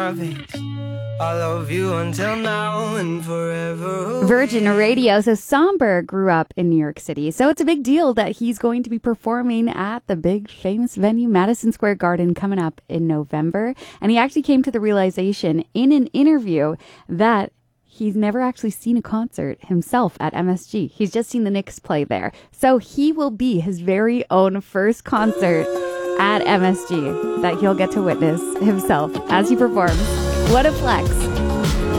I love you until now and forever. Virgin Radio. So Somber grew up in New York City. So it's a big deal that he's going to be performing at the big famous venue, Madison Square Garden, coming up in November. And he actually came to the realization in an interview that he's never actually seen a concert himself at MSG. He's just seen the Knicks play there. So he will be his very own first concert at MSG that he'll get to witness himself as he performs. What a flex.